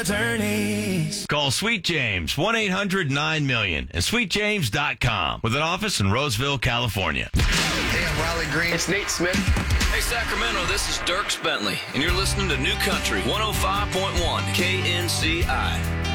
Attorneys. Call Sweet James, 1-800-9-MILLION, and sweetjames.com, with an office in Roseville, California. Hey, I'm Riley Green. It's Nate Smith. Hey, Sacramento, this is Dierks Bentley, and you're listening to New Country 105.1 KNCI.